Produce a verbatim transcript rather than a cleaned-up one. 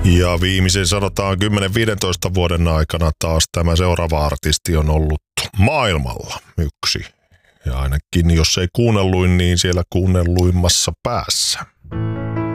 Ja viimeisen sanotaan kymmenen viisitoista vuoden aikana taas tämä seuraava artisti on ollut maailmalla yksi. Ja ainakin jos ei kuunnelluin, niin siellä kuunnelluimmassa päässä.